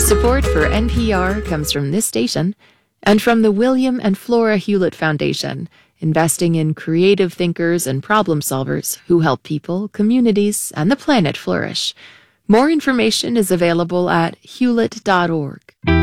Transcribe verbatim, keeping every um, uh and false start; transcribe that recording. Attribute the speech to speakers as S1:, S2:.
S1: Support for N P R comes from this station and from the William and Flora Hewlett Foundation, investing in creative thinkers and problem solvers who help people, communities, and the planet flourish. More information is available at hewlett dot org.